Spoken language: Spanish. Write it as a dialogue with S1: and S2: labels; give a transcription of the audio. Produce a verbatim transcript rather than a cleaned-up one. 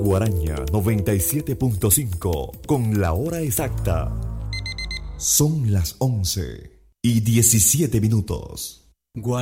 S1: Guaraña noventa y siete punto cinco con la hora exacta. Son las once y diecisiete minutos.